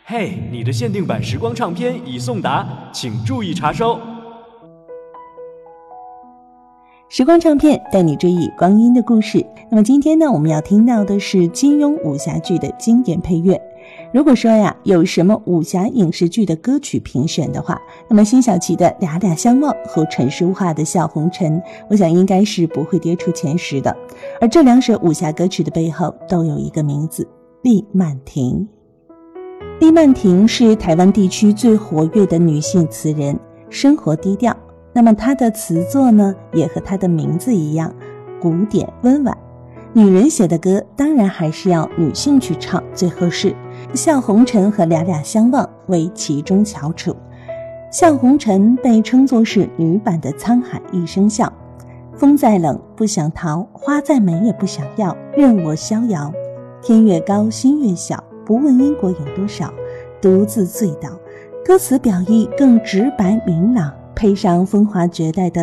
嘿，你的限定版时光唱片已送达，请注意查收。 时光唱片带你追忆光阴的故事。那么今天呢，我们要听到的是金庸武侠剧的经典配乐。如果说呀，有什么武侠影视剧的歌曲评选的话，那么辛晓琪的《俩俩相望》和陈淑桦的《笑红尘》，我想应该是不会跌出前10的。而这两首武侠歌曲的背后都有一个名字，厉曼婷。厉曼婷是台湾地区最活跃的女性词人，生活低调。那么她的词作呢，也和她的名字一样，古典温婉。女人写的歌当然还是要女性去唱最合适。笑红尘和俩俩相望为其中翘楚。笑红尘被称作是女版的沧海一声笑。风再冷不想逃，花再美也不想要，任我逍遥。天越高心越小，不问因果有多少，独自醉倒。歌词表意更直白明朗，配上风华绝代的